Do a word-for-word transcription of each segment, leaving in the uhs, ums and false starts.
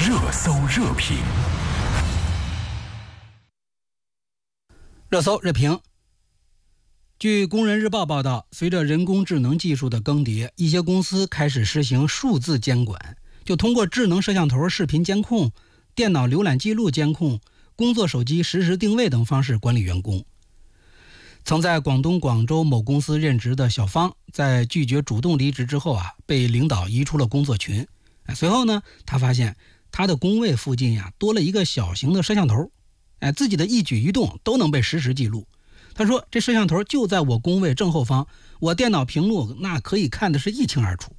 热搜热评。 热搜热评。据工人日报报道，随着人工智能技术的更迭，一些公司开始实行数字监管，就通过智能摄像头视频监控、电脑浏览记录监控、工作手机实时定位等方式管理员工。曾在广东广州某公司任职的小方，在拒绝主动离职之后啊，被领导移出了工作群。随后呢，他发现他的工位附近呀、啊、多了一个小型的摄像头，哎，自己的一举一动都能被实时记录。他说这摄像头就在我工位正后方，我电脑屏幕那可以看的是一清二楚。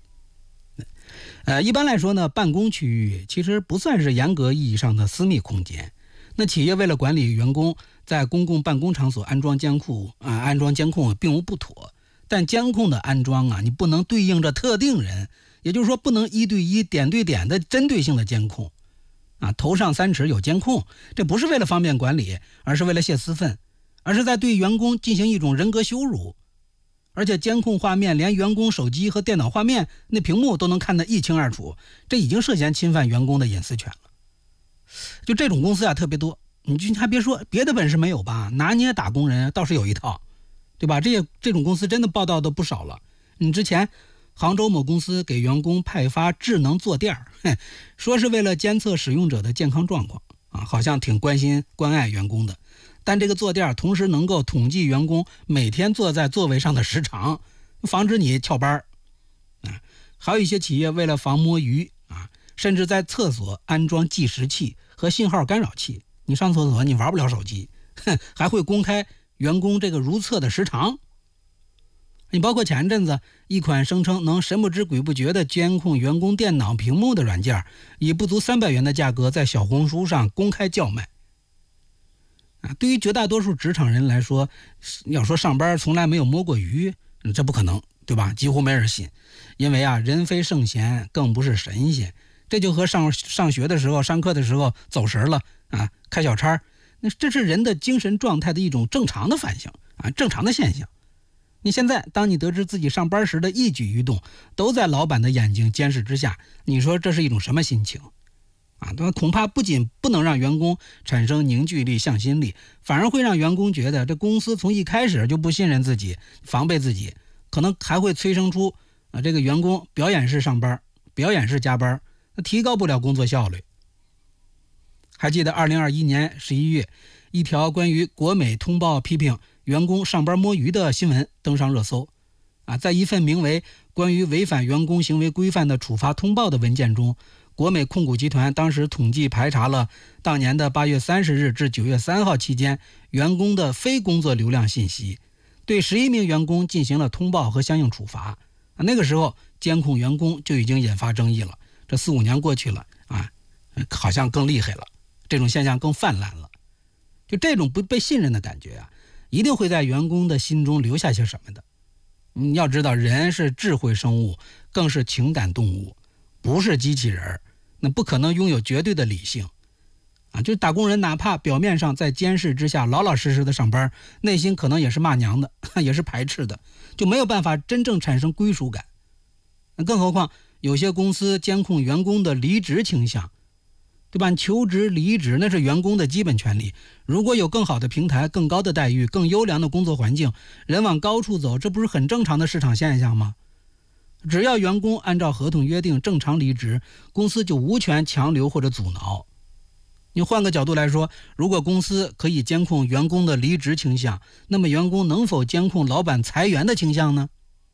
呃，一般来说呢，办公区域其实不算是严格意义上的私密空间。那企业为了管理员工在公共办公场所安装监控啊，安装监控并无不妥，但监控的安装啊，你不能对应着特定人，也就是说不能一对一点对点的针对性的监控啊。头上三尺有监控，这不是为了方便管理，而是为了泄私愤，而是在对员工进行一种人格羞辱。而且监控画面连员工手机和电脑画面那屏幕都能看得一清二楚，这已经涉嫌侵犯员工的隐私权了。就这种公司啊特别多，你就还别说别的本事没有吧，拿捏打工人倒是有一套，对吧？这也这种公司真的报道的不少了。你之前杭州某公司给员工派发智能坐垫，说是为了监测使用者的健康状况啊，好像挺关心关爱员工的。但这个坐垫同时能够统计员工每天坐在座位上的时长，防止你翘班啊。还有一些企业为了防摸鱼啊，甚至在厕所安装计时器和信号干扰器，你上厕所你玩不了手机，还会公开员工这个如厕的时长。你包括前阵子一款声称能神不知鬼不觉的监控员工电脑屏幕的软件，以不足三百元的价格在小红书上公开叫卖。啊，对于绝大多数职场人来说，要说上班从来没有摸过鱼，这不可能，对吧？几乎没人信，因为啊，人非圣贤，更不是神仙。这就和上上学的时候、上课的时候走神了啊，开小差，那这是人的精神状态的一种正常的反应啊，正常的现象。你现在当你得知自己上班时的一举一动都在老板的眼睛监视之下，你说这是一种什么心情啊？那恐怕不仅不能让员工产生凝聚力、向心力，反而会让员工觉得这公司从一开始就不信任自己、防备自己，可能还会催生出啊这个员工表演式上班、表演式加班，提高不了工作效率。还记得二零二一年十一月，一条关于国美通报批评员工上班摸鱼的新闻登上热搜啊，在一份名为《关于违反员工行为规范的处罚通报》的文件中，国美控股集团当时统计排查了当年的八月三十日至九月三号期间员工的非工作流量信息，对十一名员工进行了通报和相应处罚啊。那个时候监控员工就已经引发争议了，这四五年过去了啊，好像更厉害了，这种现象更泛滥了。就这种不被信任的感觉啊，一定会在员工的心中留下些什么的。你要知道，人是智慧生物，更是情感动物，不是机器人，那不可能拥有绝对的理性啊。就打工人哪怕表面上在监视之下老老实实的上班，内心可能也是骂娘的，也是排斥的，就没有办法真正产生归属感。更何况有些公司监控员工的离职倾向，对吧？求职离职那是员工的基本权利，如果有更好的平台、更高的待遇、更优良的工作环境，人往高处走，这不是很正常的市场现象吗？只要员工按照合同约定正常离职，公司就无权强留或者阻挠。你换个角度来说，如果公司可以监控员工的离职倾向，那么员工能否监控老板裁员的倾向呢？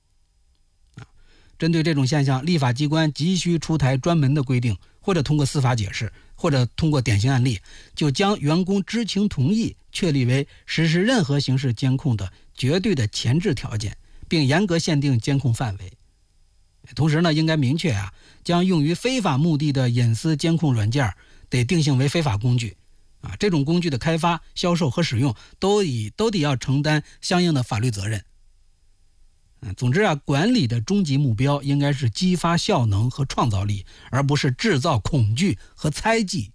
针对这种现象，立法机关急需出台专门的规定，或者通过司法解释，或者通过典型案例，就将员工知情同意确立为实施任何形式监控的绝对的前置条件，并严格限定监控范围。同时呢，应该明确啊，将用于非法目的的隐私监控软件得定性为非法工具啊，这种工具的开发、销售和使用都以都得要承担相应的法律责任。总之啊，管理的终极目标应该是激发效能和创造力，而不是制造恐惧和猜忌。